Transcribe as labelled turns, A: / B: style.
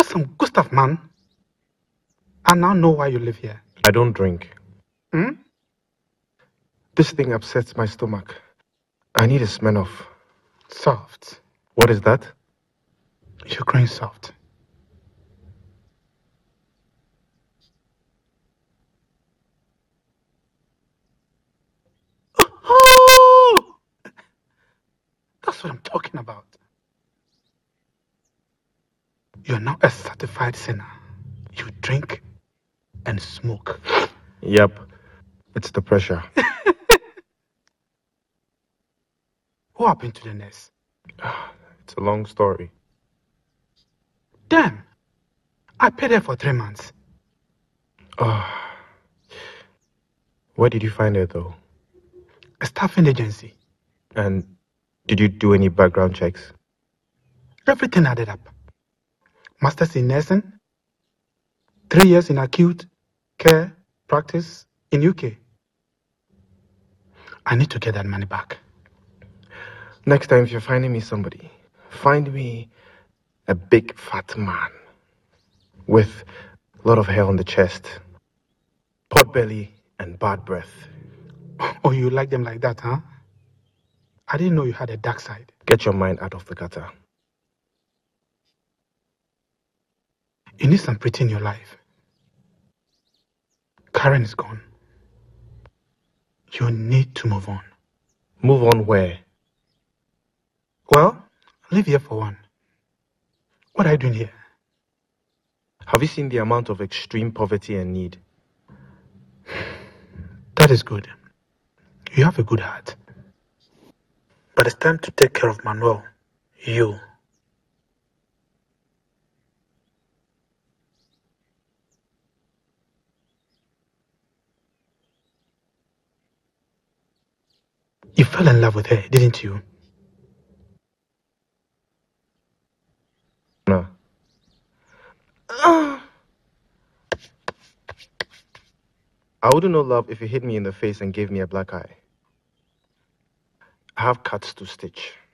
A: some good stuff, man. I now know why you live here.
B: I don't drink.
A: Hmm?
B: This thing upsets my stomach. I need a Smirnoff.
A: Soft.
B: What is that?
A: You're growing soft. Oh! That's what I'm talking about. You're now a certified sinner. You drink and smoke.
B: Yep. It's the pressure.
A: What happened to the nurse?
B: It's a long story.
A: Damn. I paid her for 3 months.
B: Where did you find her, though?
A: A staffing agency.
B: And did you do any background checks?
A: Everything added up. Masters in nursing. 3 years in acute care practice in UK. I need to get that money back.
B: Next time, if you're finding me somebody, find me a big fat man with a lot of hair on the chest, pot belly, and bad breath.
A: Oh, you like them like that, huh? I didn't know you had a dark side.
B: Get your mind out of the gutter.
A: You need some pretty in your life. Karen is gone. You need to move on.
B: Move on where?
A: Well, live here for one. What are you doing here?
B: Have you seen the amount of extreme poverty and need?
A: That is good. You have a good heart. But it's time to take care of Manuel. You. You fell in love with her, didn't you?
B: No. I wouldn't know love if you hit me in the face and gave me a black eye. I have cuts to stitch.